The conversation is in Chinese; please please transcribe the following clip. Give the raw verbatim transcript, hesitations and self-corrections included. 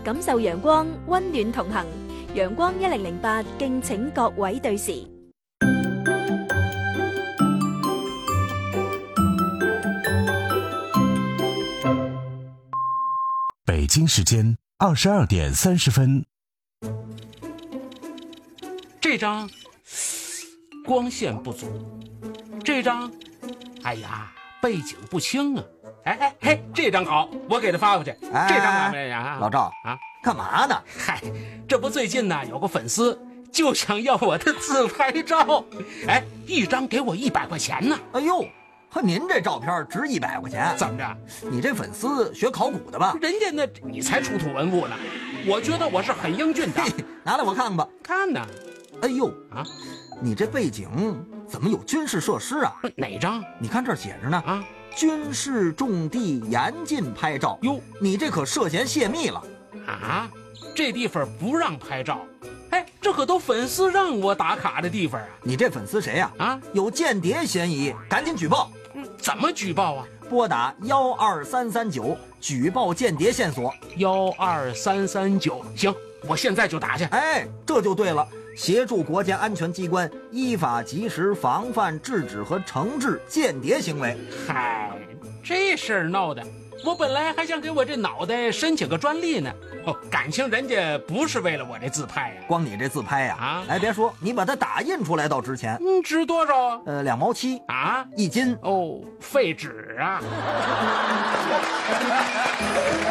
感受陽光，溫暖同行。陽光一零零八，敬請各位對時。 北京时间二十二点三十分。 这张光线不足，这张，哎呀，背景不清啊！哎哎嘿，这张好，我给他发过去。 哎、 这张哪位呀？ 老赵啊， 干嘛呢？ 嗨，这不最近呢有个粉丝就想要我的自拍照，哎，一张给我一百块钱呢。 哎呦，和您这照片值一百块钱？ 怎么着？ 你这粉丝学考古的吧？ 人家那你才出土文物呢，我觉得我是很英俊的。 拿来我看看吧。 看呢。 哎呦啊， 你这背景怎么有军事设施啊？ 哪张？ 你看这儿写着呢啊， 军事重地严禁拍照。 哟， 你这可涉嫌泄密了啊！这地方不让拍照，哎，这可都粉丝让我打卡的地方啊！ 你这粉丝谁呀？ 啊， 有间谍嫌疑，赶紧举报。 嗯，怎么举报啊？ 拨打幺二三三九举报间谍线索。 幺二三三九，行，我现在就打去。 哎，这就对了。协助国家安全机关依法及时防范制止和惩治间谍行为。 嗨，这事儿闹的，我本来还想给我这脑袋申请个专利呢。哦，感情人家不是为了我这自拍呀、啊， 光你这自拍呀、啊， 啊， 哎，别说，你把它打印出来倒值钱。 嗯，值多少啊？ 呃，两毛七啊， 一斤。 哦，废纸啊。